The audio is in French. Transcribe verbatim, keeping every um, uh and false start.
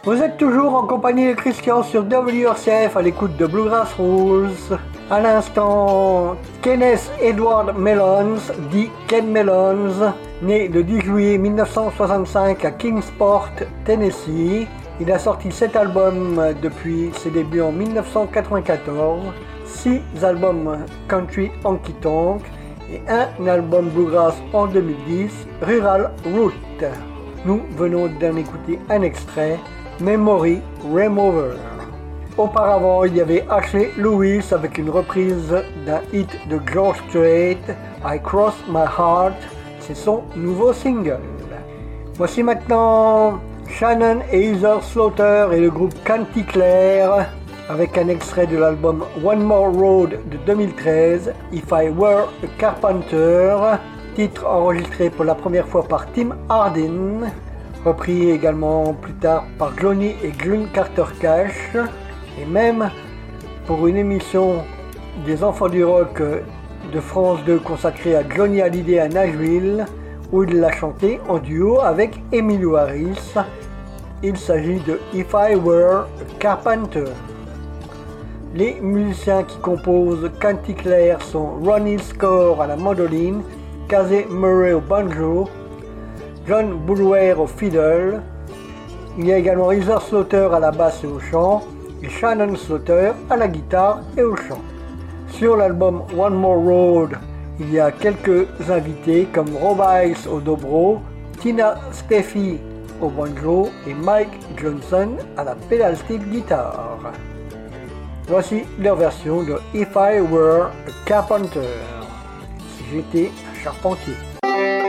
Vous êtes toujours en compagnie de Christian sur W R C F à l'écoute de Bluegrass Rules. À l'instant, Kenneth Edward Mellons, dit Ken Mellons, né le dix juillet mille neuf cent soixante-cinq à Kingsport, Tennessee. Il a sorti sept albums depuis ses débuts en mille neuf cent quatre-vingt-quatorze, six albums country honky tonk et un album bluegrass en deux mille dix, Rural Route. Nous venons d'en écouter un extrait, Memory Remover. Auparavant, il y avait Ashley Lewis avec une reprise d'un hit de George Strait, I Cross My Heart. C'est son nouveau single. Voici maintenant Shannon et Heather Slaughter et le groupe Canticleer avec un extrait de l'album One More Road de deux mille treize, If I Were a Carpenter, titre enregistré pour la première fois par Tim Hardin, repris également plus tard par Johnny et Glyn Carter Cash, et même pour une émission des Enfants du Rock de France deux consacrée à Johnny Hallyday à Nashville, où il l'a chanté en duo avec Emmylou Harris. Il s'agit de If I Were a Carpenter. Les musiciens qui composent Canticleer sont Ronnie Score à la mandoline, Casey Murray au banjo, John Boulware au fiddle. Il y a également Heather Slaughter à la basse et au chant, et Shannon Slaughter à la guitare et au chant. Sur l'album One More Road, il y a quelques invités comme Rob Ice au dobro, Tina Steffi au banjo et Mike Johnson à la pedal steel guitare. Voici leur version de If I Were a Carpenter, si j'étais un charpentier.